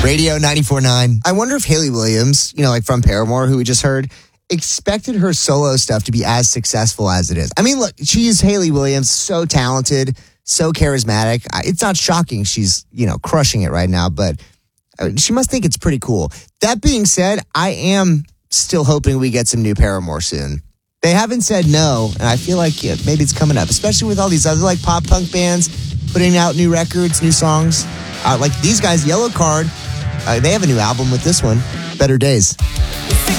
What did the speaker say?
Radio 94.9. I wonder if Hayley Williams, like from Paramore, who we just heard, expected her solo stuff to be as successful as it is. I mean, look, she's Hayley Williams, so talented, so charismatic. It's not shocking she's, crushing it right now, but she must think it's pretty cool. That being said, I am still hoping we get some new Paramore soon. They haven't said no, and I feel like maybe it's coming up, especially with all these other pop punk bands putting out new records, new songs. Like these guys, Yellow Card, they have a new album with this one, Better Days.